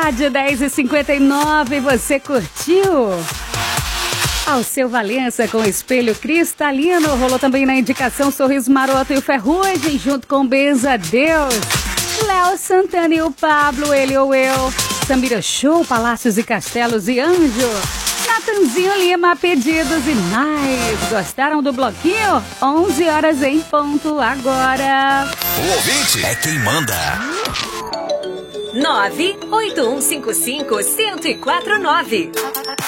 tarde, 10h59, você curtiu? Alceu Valença com Espelho Cristalino, rolou também na indicação Sorriso Maroto e o Ferrugem, junto com Benza Deus, Léo Santana e o Pablo, Ele ou Eu, Samira Show, Palácios e Castelos e Anjo, Natanzinho Lima, Pedidos e mais. Gostaram do bloquinho? 11 horas em ponto agora. O ouvinte é quem manda. 981551049